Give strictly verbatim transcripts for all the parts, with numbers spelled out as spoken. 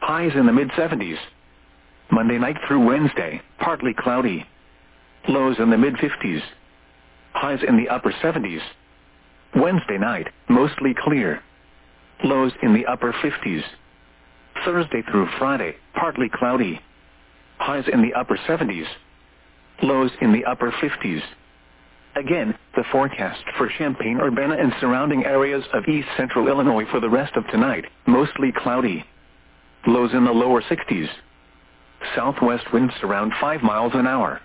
Highs in the mid seventies. Monday night through Wednesday, partly cloudy. Lows in the mid fifties. Highs in the upper seventies. Wednesday night, mostly clear. Lows in the upper fifties. Thursday through Friday, partly cloudy. Highs in the upper seventies. Lows in the upper fifties. Again, the forecast for Champaign-Urbana and surrounding areas of east central Illinois for the rest of tonight, mostly cloudy. Lows in the lower sixties. Southwest winds around five miles an hour.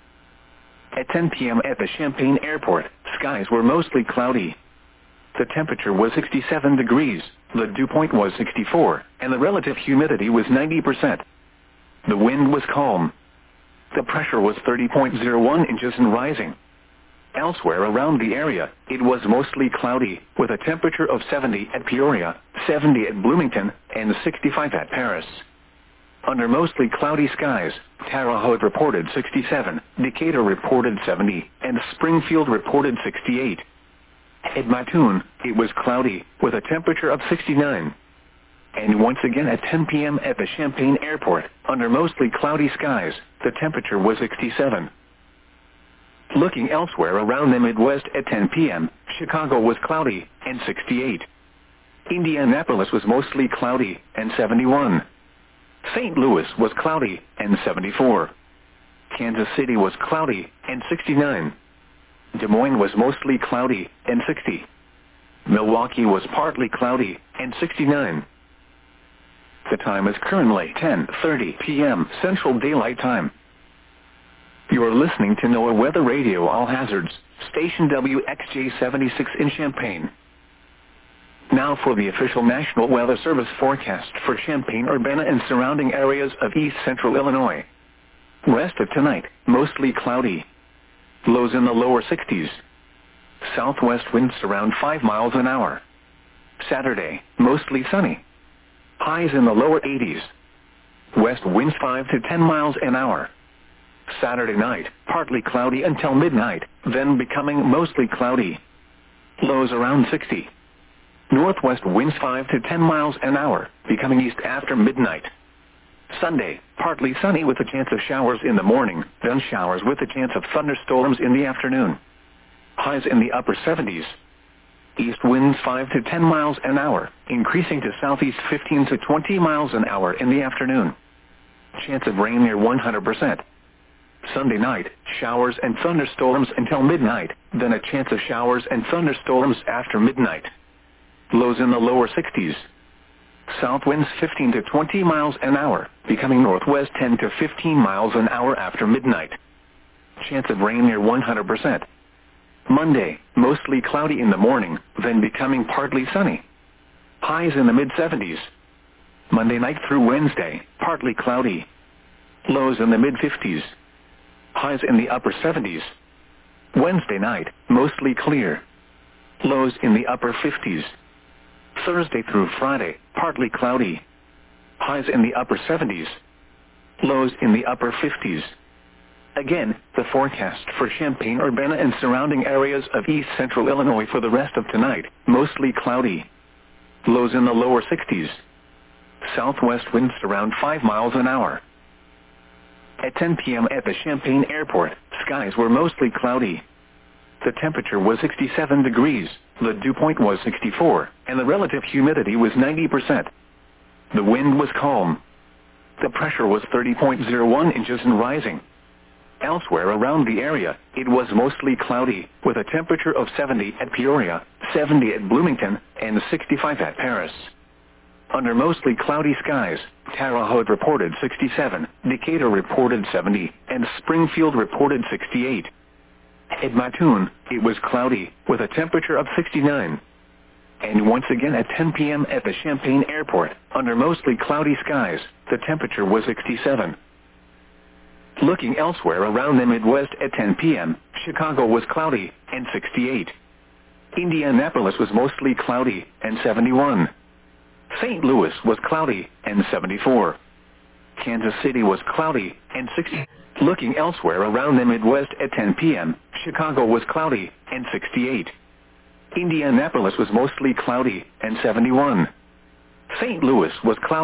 At ten p.m. at the Champaign Airport, skies were mostly cloudy. The temperature was sixty-seven degrees, the dew point was sixty-four, and the relative humidity was ninety percent. The wind was calm. The pressure was thirty point zero one inches and rising. Elsewhere around the area, it was mostly cloudy, with a temperature of seventy at Peoria, seventy at Bloomington, and sixty-five at Paris. Under mostly cloudy skies, Terre Haute reported sixty-seven, Decatur reported seventy, and Springfield reported sixty-eight. At Mattoon, it was cloudy, with a temperature of sixty-nine. And once again at ten p.m. at the Champaign Airport, under mostly cloudy skies, the temperature was sixty-seven. Looking elsewhere around the Midwest at ten p.m., Chicago was cloudy, and sixty-eight. Indianapolis was mostly cloudy, and seventy-one. Saint Louis was cloudy, and seventy-four. Kansas City was cloudy, and sixty-nine. Des Moines was mostly cloudy, and sixty. Milwaukee was partly cloudy, and sixty-nine. The time is currently ten thirty p.m. Central Daylight Time. You are listening to NOAA Weather Radio All Hazards, station W X J seventy-six in Champaign. Now for the official National Weather Service forecast for Champaign-Urbana and surrounding areas of east central Illinois. Rest of tonight, mostly cloudy. Lows in the lower sixties. Southwest winds around five miles an hour. Saturday, mostly sunny. Highs in the lower eighties. West winds five to ten miles an hour. Saturday night, partly cloudy until midnight, then becoming mostly cloudy. Lows around sixty. Northwest winds five to ten miles an hour, becoming east after midnight. Sunday, partly sunny with a chance of showers in the morning, then showers with a chance of thunderstorms in the afternoon. Highs in the upper seventies. East winds five to ten miles an hour, increasing to southeast fifteen to twenty miles an hour in the afternoon. Chance of rain near one hundred percent. Sunday night, showers and thunderstorms until midnight, then a chance of showers and thunderstorms after midnight. Lows in the lower sixties. South winds fifteen to twenty miles an hour, becoming northwest ten to fifteen miles an hour after midnight. Chance of rain near one hundred percent. Monday, mostly cloudy in the morning, then becoming partly sunny. Highs in the mid seventies. Monday night through Wednesday, partly cloudy. Lows in the mid fifties. Highs in the upper seventies. Wednesday night, mostly clear. Lows in the upper fifties. Thursday through Friday, partly cloudy. Highs in the upper seventies. Lows in the upper fifties. Again, the forecast for Champaign-Urbana and surrounding areas of east central Illinois for the rest of tonight, mostly cloudy. Lows in the lower sixties. Southwest winds around five miles an hour. At ten p.m. at the Champaign Airport, skies were mostly cloudy. The temperature was sixty-seven degrees, the dew point was sixty-four, and the relative humidity was ninety percent. The wind was calm. The pressure was thirty point zero one inches and rising. Elsewhere around the area, it was mostly cloudy, with a temperature of seventy at Peoria, seventy at Bloomington, and sixty-five at Paris. Under mostly cloudy skies, Terre Haute reported sixty-seven, Decatur reported seventy, and Springfield reported sixty-eight. At Mattoon, it was cloudy, with a temperature of sixty-nine. And once again at ten p.m. at the Champaign Airport, under mostly cloudy skies, the temperature was sixty-seven. Looking elsewhere around the Midwest at ten p.m., Chicago was cloudy, and sixty-eight. Indianapolis was mostly cloudy, and seventy-one. Saint Louis was cloudy, and seventy-four. Kansas City was cloudy, and sixty. Looking elsewhere around the Midwest at ten p.m., Chicago was cloudy, and sixty-eight. Indianapolis was mostly cloudy, and seventy-one. Saint Louis was cloudy.